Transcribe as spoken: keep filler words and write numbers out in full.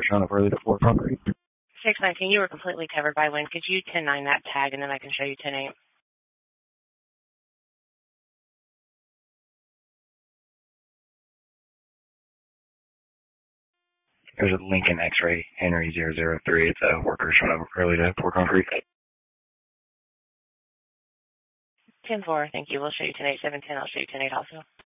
showing up early to Fort Concrete. six nineteen, you were completely covered by wind. Could you ten nine that tag, and then I can show you ten eight? There's a Lincoln X-ray, Henry zero zero three. It's a worker showing up early to Fort Concrete. ten four, thank you. We'll show you ten eight. seven ten, I'll show you ten eight also.